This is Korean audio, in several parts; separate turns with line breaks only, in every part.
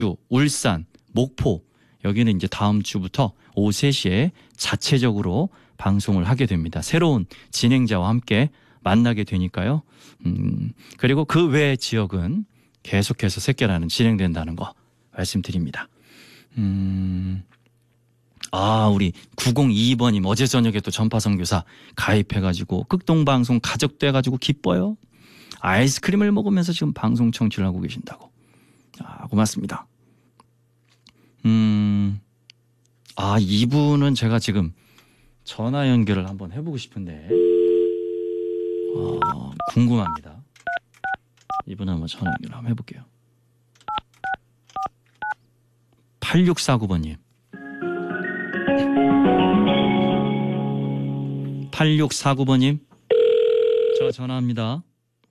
울산, 목포 여기는 이제 다음 주부터 오후 3시에 자체적으로 방송을 하게 됩니다. 새로운 진행자와 함께 만나게 되니까요. 그리고 그 외의 지역은 계속해서 새끼라는 진행된다는 거 말씀드립니다. 우리 9022번님 어제 저녁에 또 전파선교사 가입해가지고 극동방송 가족돼가지고 기뻐요. 아이스크림을 먹으면서 지금 방송 청취를 하고 계신다고. 고맙습니다. 이분은 제가 지금 전화 연결을 한번 해보고 싶은데 궁금합니다. 이분 한번 전화 연결 한번 해볼게요. 8649번님. 8649번님. 제가 전화합니다.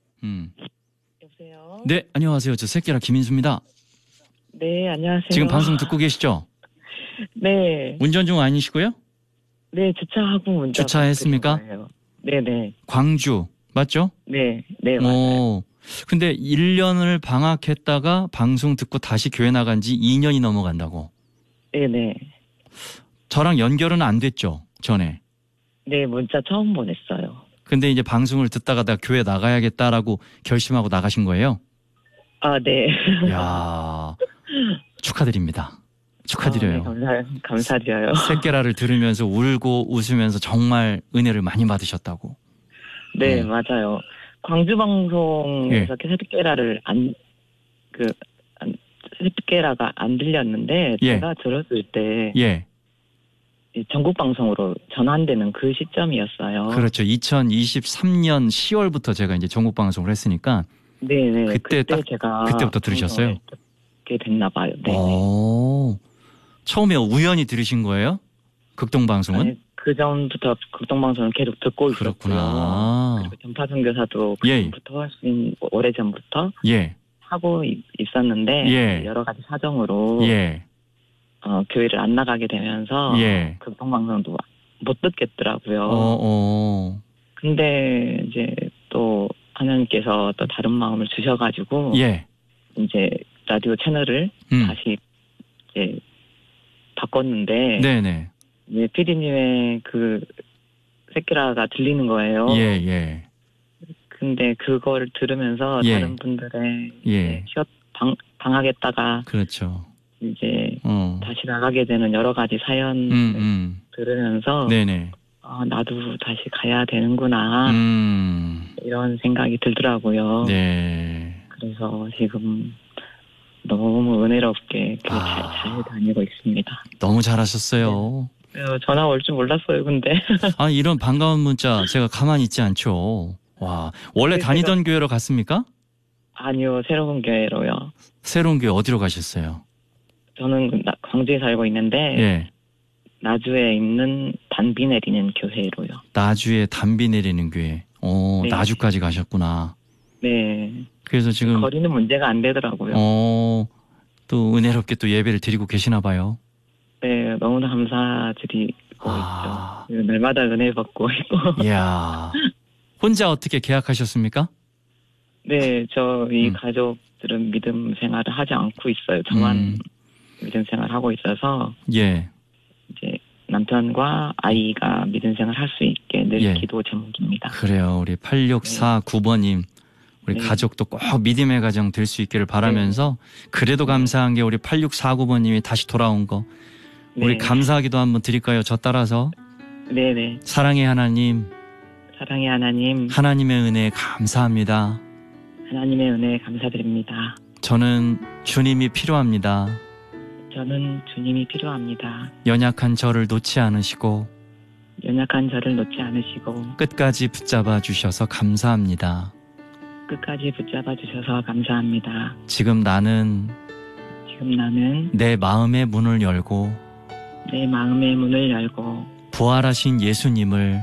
여보세요?
네, 안녕하세요. 저 새끼라 김인수입니다.
네, 안녕하세요.
지금 방송 듣고 계시죠?
네.
운전 중 아니시고요?
네, 주차하고 운전.
주차했습니까?
네네.
광주, 맞죠?
네, 네, 맞아요.
근데 1년을 방학했다가 방송 듣고 다시 교회 나간 지 2년이 넘어간다고?
네네.
저랑 연결은 안 됐죠, 전에?
네, 문자 처음 보냈어요.
근데 이제 방송을 듣다가 내가 교회 나가야겠다라고 결심하고 나가신 거예요?
네.
이야, 축하드립니다. 축하드려요.
네, 감사드려요.
새끼라를 들으면서 울고 웃으면서 정말 은혜를 많이 받으셨다고.
네, 맞아요. 광주 방송에서 새끼라를 새끼라가 안 들렸는데 제가 들었을 때 전국 방송으로 전환되는 그 시점이었어요.
그렇죠. 2023년 10월부터 제가 이제 전국 방송을 했으니까.
네네.
그때 제가 그때부터 들으셨어요?
그렇게 됐나 봐요. 네.
처음에 우연히 들으신 거예요? 극동 방송은?
아니, 그 전부터 극동 방송을 계속 듣고
그렇구나.
있었고요. 그리고 전파선교사도 그 전부터 훨씬 오래 전부터 하고 있었는데 여러 가지 사정으로 교회를 안 나가게 되면서 극동 방송도 못 듣겠더라고요. 근데 이제 또 하나님께서 또 다른 마음을 주셔가지고 이제 라디오 채널을 다시 이제 바꿨는데 이제 피디님의 그 새끼라가 들리는 거예요. 근데 그걸 들으면서 다른 분들의 방학했다가
그렇죠.
이제 다시 나가게 되는 여러 가지 사연 들으면서 나도 다시 가야 되는구나 이런 생각이 들더라고요. 그래서 지금 너무 은혜롭게 잘 다니고 있습니다.
너무 잘하셨어요.
전화 올 줄 몰랐어요, 근데.
이런 반가운 문자 제가 가만히 있지 않죠. 와, 원래 다니던 교회로 갔습니까?
아니요, 새로운 교회로요.
새로운 교회 어디로 가셨어요?
저는 광주에 살고 있는데 나주에 있는 단비 내리는 교회로요.
나주에 단비 내리는 교회. 나주까지 가셨구나.
네.
그래서 지금
거리는 문제가 안 되더라고요.
또 은혜롭게 또 예배를 드리고 계시나 봐요.
네, 너무나 감사드리고 있죠. 날마다 은혜 받고 있고.
이야. 혼자 어떻게 계약하셨습니까?
네, 저희 가족들은 믿음 생활을 하지 않고 있어요. 저만 믿음 생활을 하고 있어서 이제 남편과 아이가 믿음 생활을 할 수 있게 늘 기도 제목입니다.
그래요. 우리 8649번님 우리 가족도 꼭 믿음의 가정 될 수 있기를 바라면서 그래도 감사한 게 우리 8649번님이 다시 돌아온 거 우리 감사하기도 한번 드릴까요? 저 따라서
네네.
사랑의 하나님,
사랑의 하나님,
하나님의 은혜 감사합니다.
하나님의 은혜 감사드립니다.
저는 주님이 필요합니다.
저는 주님이 필요합니다.
연약한 저를 놓지 않으시고
연약한 저를 놓지 않으시고
끝까지 붙잡아 주셔서 감사합니다.
끝까지 붙잡아 주셔서 감사합니다.
지금 나는
내
마음의 문을 열고 부활하신 예수님을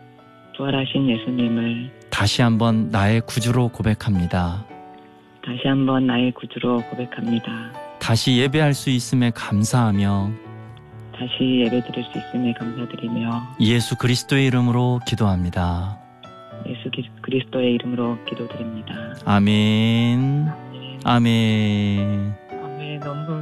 다시 한번 나의 구주로 고백합니다. 다시 예배할 수 있음에 감사하며
다시 예배드릴 수 있음에 감사드리며
예수 그리스도의 이름으로 기도합니다.
예수 그리스도의 이름으로 기도드립니다.
아멘. 아멘.
아멘. 너무